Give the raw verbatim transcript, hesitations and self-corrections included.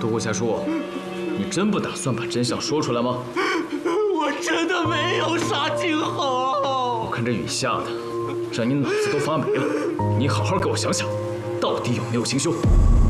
独孤贤叔，你真不打算把真相说出来吗？ 我真的没有杀景豪。 我看这雨下的，让你脑子都发霉了。你好好给我想想，到底有没有行凶？